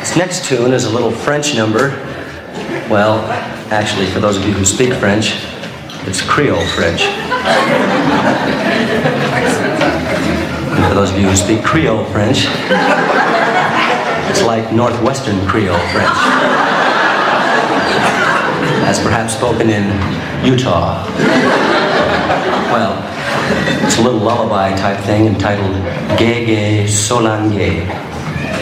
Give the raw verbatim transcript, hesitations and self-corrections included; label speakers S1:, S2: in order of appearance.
S1: Next tune is a little French number. Well, actually, for those of you who speak French, it's Creole French. And for those of you who speak Creole French, it's like Northwestern Creole French, as perhaps spoken in Utah. Well, it's a little lullaby type thing entitled Gay Gay Solange.